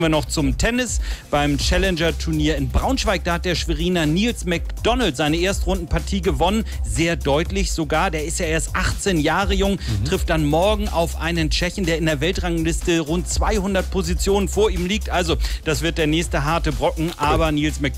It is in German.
Wir noch zum Tennis beim Challenger-Turnier in Braunschweig. Da hat der Schweriner Niels McDonald seine Erstrundenpartie gewonnen. Sehr deutlich sogar. Der ist ja erst 18 Jahre jung. Trifft dann morgen auf einen Tschechen, der in der Weltrangliste rund 200 Positionen vor ihm liegt. Also das wird der nächste harte Brocken. Aber Niels McDonald